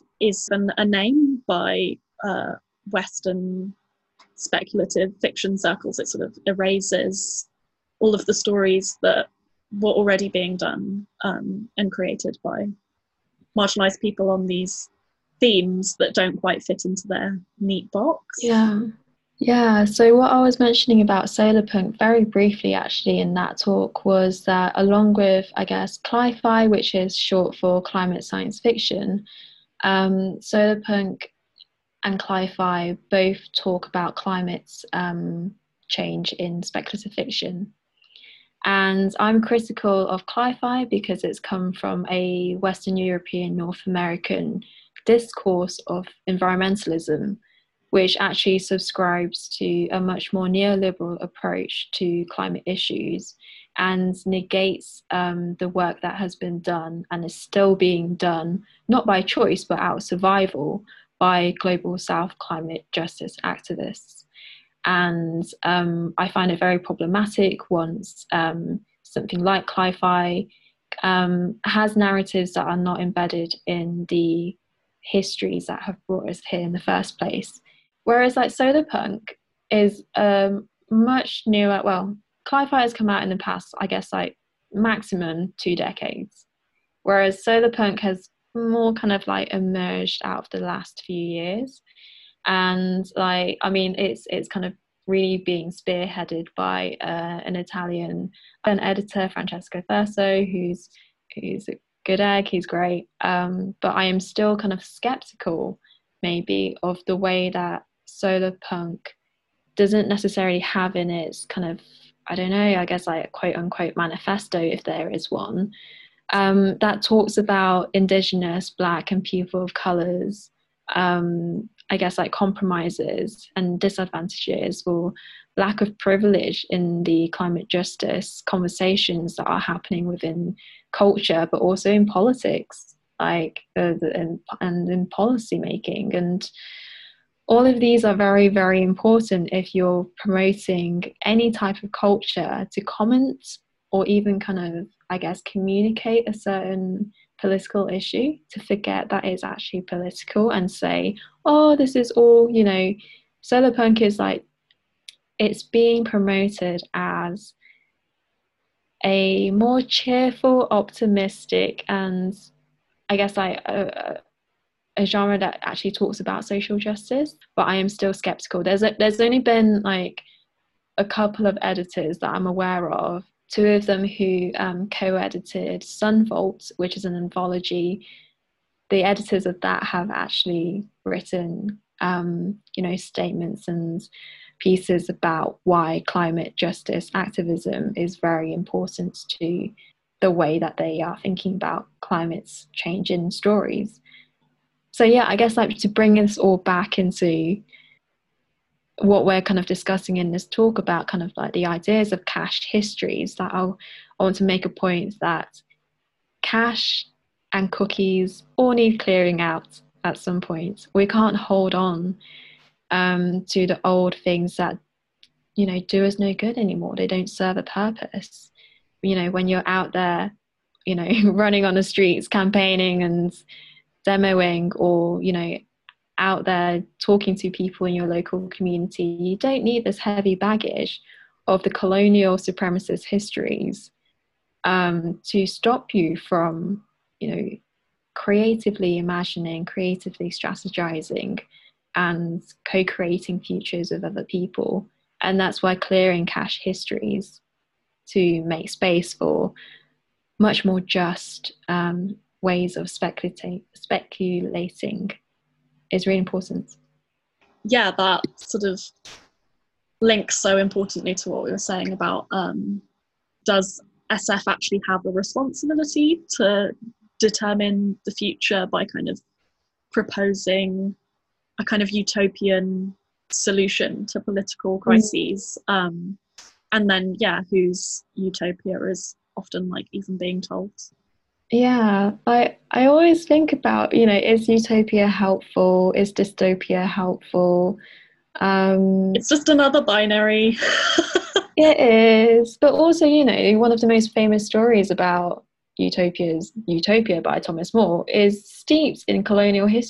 is a name by Western speculative fiction circles. It sort of erases all of the stories that were already being done and created by marginalized people on these themes that don't quite fit into their neat box. Yeah, so what I was mentioning about solarpunk very briefly actually in that talk was that along with, I guess, cli-fi, which is short for climate science fiction, solarpunk and cli-fi both talk about climate change in speculative fiction. And I'm critical of cli-fi because it's come from a Western European, North American discourse of environmentalism, which actually subscribes to a much more neoliberal approach to climate issues and negates the work that has been done and is still being done, not by choice, but out of survival by Global South climate justice activists. And I find it very problematic once something like cli-fi has narratives that are not embedded in the histories that have brought us here in the first place. Whereas like solarpunk is much newer. Well, cli-fi has come out in the past, I guess, like maximum 2 decades, whereas solarpunk has more kind of like emerged out of the last few years. And like, I mean, it's kind of really being spearheaded by an editor, Francesco Thurso, who's a good egg. He's great, but I am still kind of skeptical maybe of the way that solarpunk doesn't necessarily have in its kind of, I don't know, I guess like quote unquote manifesto, if there is one, that talks about Indigenous, Black and people of colours, I guess like compromises and disadvantages or lack of privilege in the climate justice conversations that are happening within culture, but also in politics, like and in policy making. And all of these are very, very important if you're promoting any type of culture to comment or even kind of, I guess, communicate a certain political issue, to forget that it's actually political and say, oh, this is all, you know, solarpunk is like, it's being promoted as a more cheerful, optimistic, and I guess like a genre that actually talks about social justice. But I am still skeptical. There's only been like a couple of editors that I'm aware of, two of them who co-edited Sunvolt, which is an anthology. The editors of that have actually written, statements and pieces about why climate justice activism is very important to the way that they are thinking about climate change in stories. So yeah, I guess like to bring this all back into what we're kind of discussing in this talk about kind of like the ideas of cache histories, that I want to make a point that cache and cookies all need clearing out at some point. We can't hold on to the old things that, you know, do us no good anymore. They don't serve a purpose. You know, when you're out there, you know, running on the streets, campaigning and demoing, or, you know, out there talking to people in your local community, you don't need this heavy baggage of the colonial supremacist histories to stop you from, you know, creatively imagining, creatively strategizing and co-creating futures with other people. And that's why clearing cache histories to make space for much more just ways of speculating is really important. Yeah, that sort of links so importantly to what we were saying about does SF actually have a responsibility to determine the future by kind of proposing a kind of utopian solution to political crises, and then whose utopia is often like even being told. Yeah, I always think about, you know, is utopia helpful? Is dystopia helpful? It's just another binary. It is, but also, you know, one of the most famous stories about Utopia by Thomas More is steeped in colonial history.